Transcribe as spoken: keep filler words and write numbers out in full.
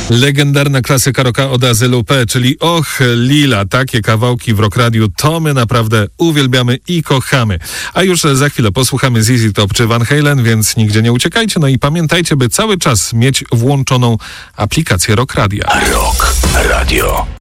Legendarna klasyka rocka od Azylu P, czyli Och Lila. Takie kawałki w Rock Radiu to my naprawdę uwielbiamy i kochamy. A już za chwilę posłuchamy Z Z Top czy Van Halen, więc nigdzie nie uciekajcie. No i pamiętajcie, by cały czas mieć włączoną aplikację Rock Radia. Rock Radio.